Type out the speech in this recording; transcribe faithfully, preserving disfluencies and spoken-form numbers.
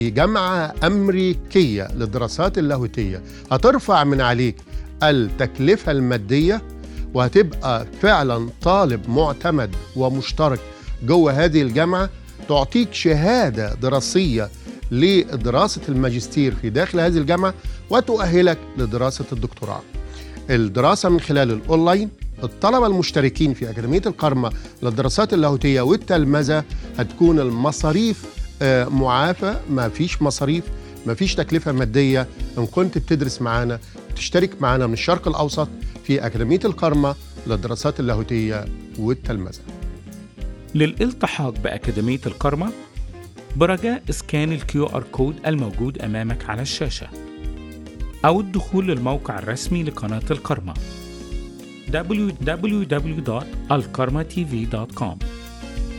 جامعة أمريكية للدراسات اللاهوتية هترفع من عليك التكلفة المادية، وهتبقى فعلا طالب معتمد ومشترك جوه هذه الجامعة، تعطيك شهادة دراسية لدراسة الماجستير في داخل هذه الجامعة، وتؤهلك لدراسة الدكتوراه. الدراسة من خلال الأونلاين. الطلبة المشتركين في أكاديمية الكارما للدراسات اللاهوتية والتلمذة هتكون المصاريف معافى، ما فيش مصاريف، ما فيش تكلفة مادية إن كنت بتدرس معانا، تشترك معانا من الشرق الأوسط في أكاديمية الكارما للدراسات اللاهوتية والتلمذة. للالتحاق بأكاديمية الكارما برجاء اسكان الكيو آر كود الموجود أمامك على الشاشة، أو الدخول للموقع الرسمي لقناة الكارما دبليو دبليو دبليو دوت الكارما تي في دوت كوم.